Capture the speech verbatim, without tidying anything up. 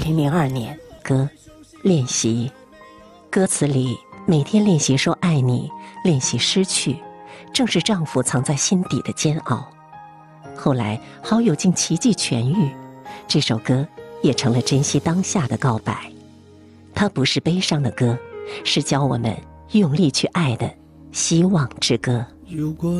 零零二年，歌练习，歌词里每天练习说爱你，练习失去，正是丈夫藏在心底的煎熬。后来好友竟奇迹痊愈，这首歌也成了珍惜当下的告白。它不是悲伤的歌，是教我们用力去爱的希望之歌。 如果